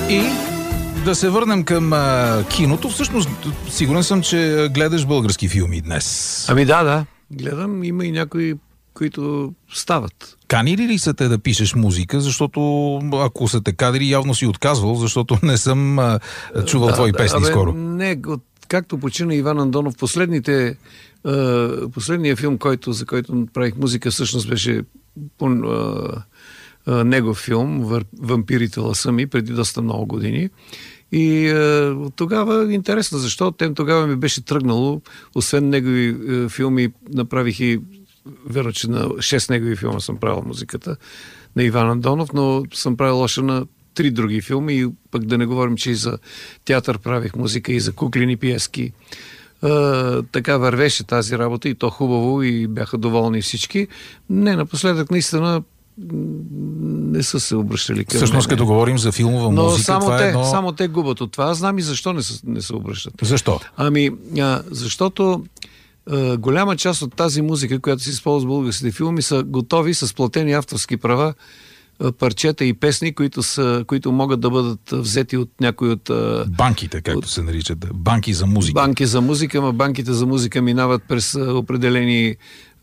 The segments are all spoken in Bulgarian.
И да се върнем към киното. Всъщност, сигурен съм, че гледаш български филми днес. Ами да. Гледам. Има и някои, които стават. Канили ли са те да пишеш музика? Защото ако са те кадри, явно си отказвал, защото не съм чувал твои песни скоро. Не, както почина Иван Андонов, последния филм, за който направих музика, всъщност беше негов филм "Вампирите лъса" преди доста много години. И тогава интересно, защо тогава ми беше тръгнало, освен негови филми, направих и верно, че на 6 негови филма съм правил музиката на Иван Андонов, но съм правил още на 3 други филми и пък да не говорим, че и за театър правих музика, и за куклени пиески. Така вървеше тази работа и то хубаво и бяха доволни всички. Не, напоследък наистина не са се обръщали към Всъщност, като говорим за филмова музика, само те губят от това. Аз знам и защо не се обръщат. Защо? Защото голяма част от тази музика, която се използва в българските филми, са готови с платени авторски права парчета и песни, които могат да бъдат взети от някои от... банките, както се наричат. Банки за музика. Банки за музика, банките за музика минават през определени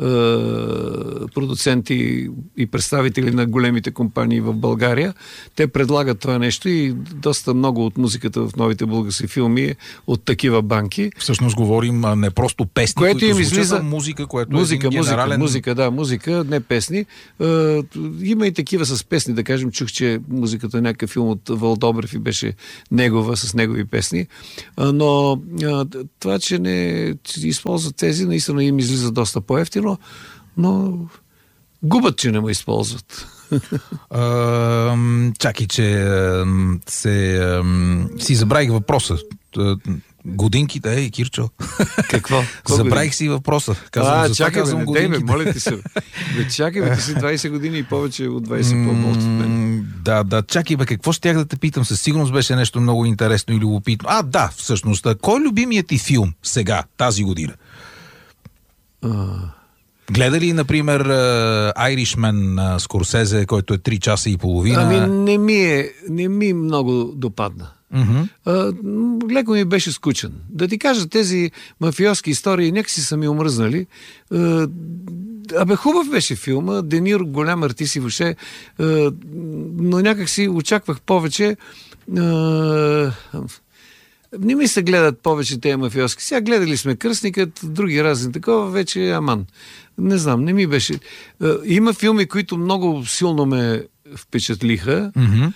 продуценти и представители на големите компании в България. Те предлагат това нещо и доста много от музиката в новите български филми е от такива банки. Всъщност говорим не просто песни, което им излиза музика, което е един генерален... Музика, не песни. Има и такива с песни, да кажем. Чух, че музиката някакъв филм от Вълдобрев и беше негова, с негови песни. Но това, че не използват тези, наистина им излиза доста по-евтино, но губят, че не ме използват. Чакай, че си забравих въпроса. Годинките, Кирчо. Какво? Забравих си въпроса. Чакай, моля ти се. Чакай, ти си 20 години и повече от 20 по-болт от мен. Да, чакай, какво щях да те питам? Със сигурност беше нещо много интересно и любопитно. Да, всъщност. Кой е любимият ти филм сега, тази година? Гледа ли, например, Irishman на Скорсезе, който е 3 часа и половина? Не ми много допадна. Леко ми беше скучен. Да ти кажа, тези мафиотски истории някакси са ми омръзнали. Хубав беше филма, Де Ниро голям артист и въобще, но някакси очаквах повече. Не ми се гледат повече тези мафиотски. Сега гледали сме Кръстникът, други разни такова, вече аман. Не знам, не ми беше. Има филми, които много силно ме впечатлиха,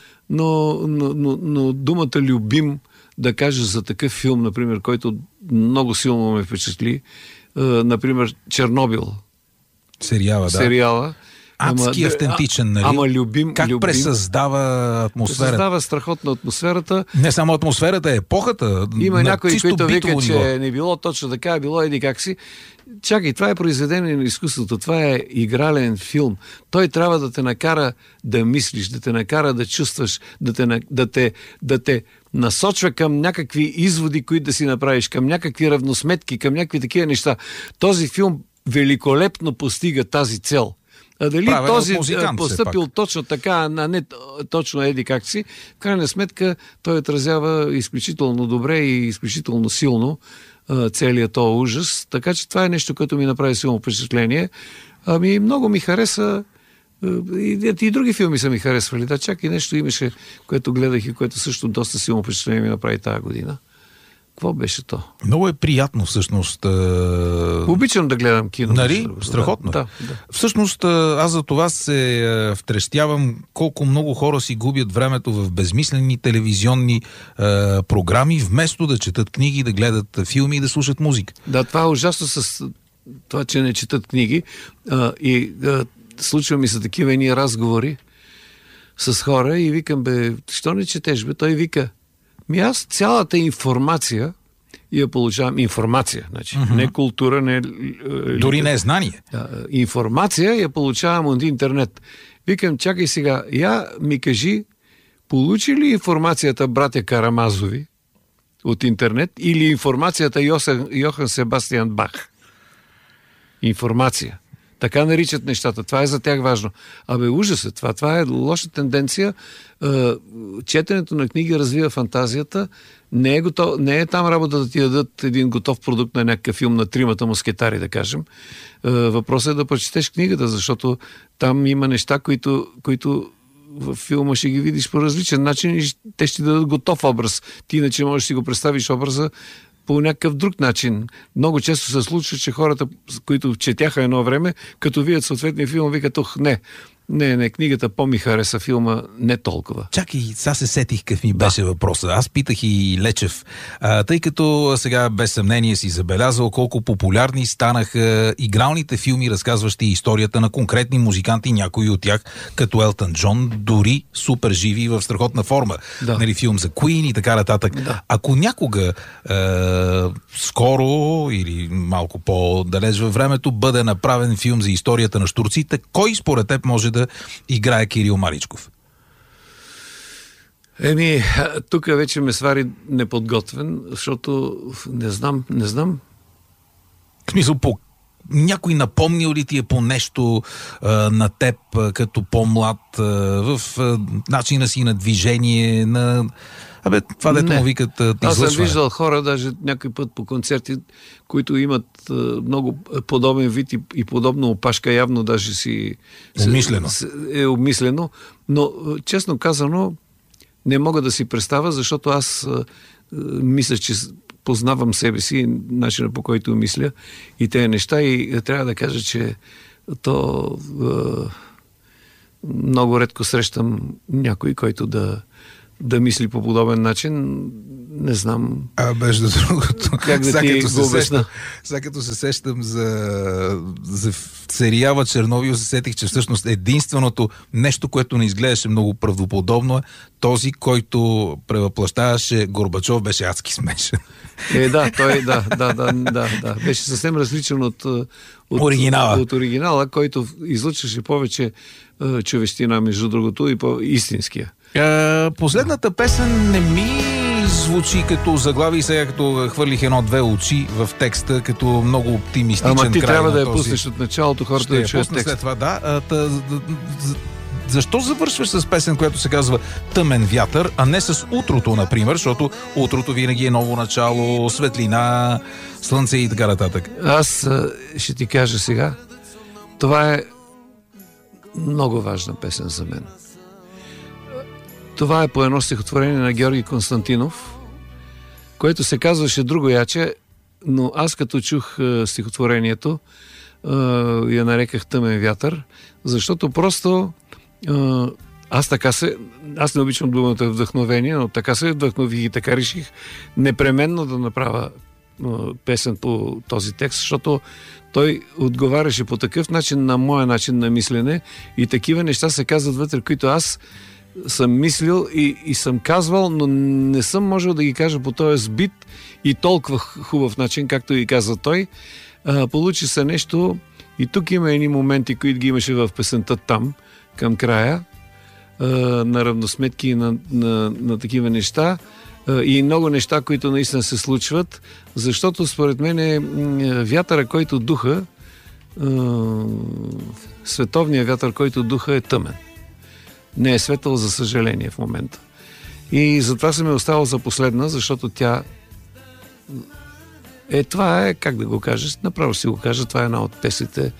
но думата любим, да кажа за такъв филм, например, който много силно ме впечатли, например, Чернобил. Сериала. Адски автентичен, нали? Любим. Пресъздава атмосферата. Пресъздава страхотно атмосферата. Не само атмосферата, епохата. Има някой, който вика, че не било точно така, било еди как си. Чакай, това е произведение на изкуството, това е игрален филм. Той трябва да те накара да мислиш, да те накара да чувстваш, да те насочва към някакви изводи, които да си направиш, към някакви равносметки, към някакви такива неща. Този филм великолепно постига тази цел. Дали този постъпил точно така, а не точно еди как си, в крайна сметка той отразява изключително добре и изключително силно целият този ужас. Така че това е нещо, което ми направи силно впечатление. Много ми хареса и други филми са ми харесвали. Да, чак и нещо имаше, което гледах и което също доста силно впечатление ми направи тази година. Какво беше то? Много е приятно, всъщност. Обичам да гледам кино. Нали? Страхотно. Да. Всъщност, аз за това се втрещявам колко много хора си губят времето в безмислени телевизионни програми, вместо да четат книги, да гледат филми и да слушат музика. Да, това е ужасно с това, че не четат книги. Случва ми се такива едни разговори с хора и викам, що не четеш, Той вика, аз цялата информация я получавам. Информация, значи. Не култура, не... Дори не е знание. Информация я получавам от интернет. Викам, чакай сега, ми кажи, получи ли информацията братя Карамазови от интернет или информацията Йохан Себастиан Бах? Информация. Така наричат нещата. Това е за тях важно. Ужас е това. Това е лоша тенденция. Четенето на книги развива фантазията. Не е там работа да ти дадат един готов продукт на някакъв филм на тримата мускетари, да кажем. Въпросът е да прочетеш книгата, защото там има неща, които в филма ще ги видиш по различен начин и те ще дадат готов образ. Ти иначе можеш да си го представиш образа по някакъв друг начин. Много често се случва, че хората, които четяха едно време, като видят съответния филм, викат: ох, не, книгата по-ми хареса, филма не толкова. Чакай, сега се сетих какъв ми беше въпросът. Аз питах и Лечев, тъй като сега без съмнение си забелязал колко популярни станаха игралните филми, разказващи историята на конкретни музиканти, някои от тях, като Елтън Джон, дори супер живи в страхотна форма. Да. Нали, филм за Queen и така нататък. Да. Ако някога скоро или малко по-далеч във времето бъде направен филм за историята на щурците, кой според теб може да играе Кирил Маричков? Тук вече ме свари неподготвен, защото не знам. В смисъл, някой напомнил ли ти е по нещо на теб като по-млад, в начина си на движение, на... това дето му викат излъчване. Аз съм виждал хора, даже някой път по концерти, които имат много подобен вид и подобна опашка, явно даже си... Обмислено. Е обмислено, но честно казано не мога да си представя, защото аз мисля, че познавам себе си, начина по който мисля и тези неща, и трябва да кажа, че много редко срещам някой, който да мисли по подобен начин. Не знам. Между другото, как да ти го обясна. Сега като се сещам за сериала Чернобил, се сетих, че всъщност единственото нещо, което не изглеждаше много правдоподобно, е този, който превъплащаваше Горбачов, беше адски смешен. Да. Беше съвсем различен от оригинала, който излъчваше повече човещина, между другото, и по-истинския. Последната песен не ми звучи като заглавие, сега като хвърлих едно-две очи в текста, като много оптимистичен край. Ама ти трябва да я пуснеш от началото, хората да чуят текста. След това, да. Защо завършваш с песен, която се казва Тъмен вятър, а не с утрото, например, защото утрото винаги е ново начало, светлина, слънце и така нататък? Аз ще ти кажа сега, това е много важна песен за мен. Това е по едно стихотворение на Георги Константинов, което се казваше друго яче, но аз като чух стихотворението, я нареках Тъмен вятър, защото просто аз не обичам думата вдъхновение, но така се вдъхнових и така реших непременно да направя песен по този текст, защото той отговаряше по такъв начин на моя начин на мислене и такива неща се казват вътре, които аз съм мислил и съм казвал, но не съм можел да ги кажа по този сбит и толкова хубав начин, както и каза той. Получи се нещо и тук има едни моменти, които ги имаше в песента там, към края, на равносметки и на такива неща и много неща, които наистина се случват, защото според мен е вятъра, който духа, световният вятър, който духа, е тъмен. Не е светъл, за съжаление, в момента. И затова съм я оставил за последна, защото тя това е, как да го кажеш, направо си го кажа, това е една от песните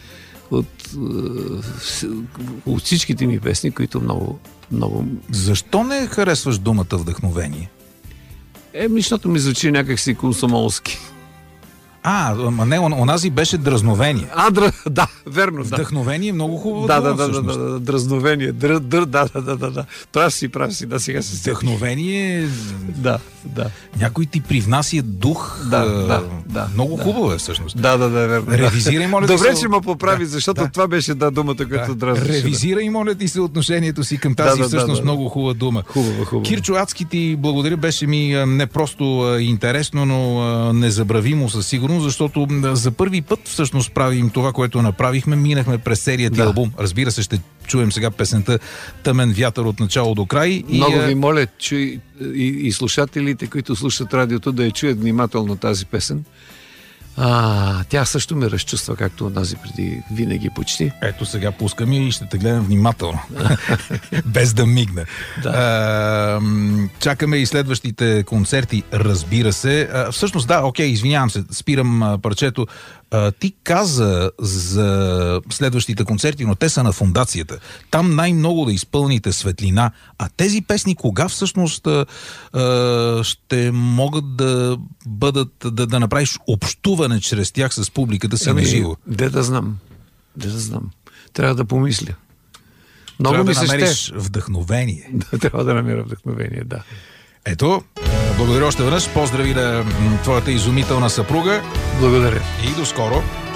от всичките ми песни, които много... Защо не харесваш думата вдъхновение? Защото ми звучи някакси комсомолски. Не, онази беше дразновение. Да, верно. Вдъхновение е много хубаво. Да, дразновение. Да. Прав си, да, сега се вдъхновение. Да. Някой ти привнася дух. Да. Много хубаво е всъщност. Да, верно. Ревизирай, моля. Добре, че ме поправи, защото това беше думата, която дразнеше. Ревизирай, моля ти се, отношението си към тази всъщност много хубава дума. Хубаво. Кирчо, адски ти благодаря, беше ми не просто интересно, но незабравимо със сигурност, защото за първи път всъщност правим това, което направихме. Минахме през серият албум. Разбира се, ще чуем сега песента Тъмен вятър от начало до край. Много ви моля, и слушателите, които слушат радиото, да я чуят внимателно тази песен. Тя също ме разчувства, както онази преди винаги почти. Ето сега пускам и ще те гледам внимателно. Без да мигна. Да. Чакаме и следващите концерти, разбира се. Всъщност, да, окей, извинявам се, спирам парчето. Ти каза за следващите концерти, но те са на фондацията. Там най-много да изпълните светлина. А тези песни кога всъщност ще могат да бъдат, да направиш общуване чрез тях с публиката си на живо? Де да знам. Трябва да помисля. Много трябва ми да се намериш вдъхновение. Трябва да намеря вдъхновение, да. Ето, благодаря още веднъж. Поздрави на твоята изумителна съпруга. Благодаря. И до скоро.